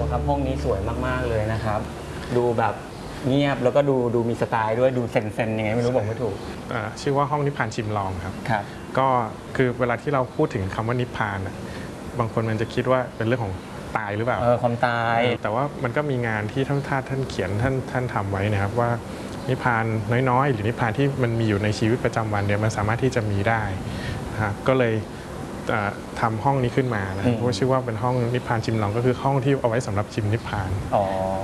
ครับห้องนี้สวยมากๆเลยนะครับดูแบบเงียบแล้วก็ดูมีสไตล์ด้วยดูเซนยังไงไม่รู้บอกไม่ถูกชื่อว่าห้องนิพพานชิมลองครับก็คือเวลาที่เราพูดถึงคำว่านิพพานบางคนมันจะคิดว่าเป็นเรื่องของตายหรือเปล่าความตายแต่ว่ามันก็มีงานที่ท่านเขียนท่านทำไว้นะครับว่านิพพานน้อยๆหรือนิพพานที่มันมีอยู่ในชีวิตประจำวันเนี่ยมันสามารถที่จะมีได้ก็เลยทำห้องนี้ขึ้นมานะเพราะชื่อว่าเป็นห้องนิพพานชิมลองก็คือห้องที่เอาไว้สำหรับชิมนิพพาน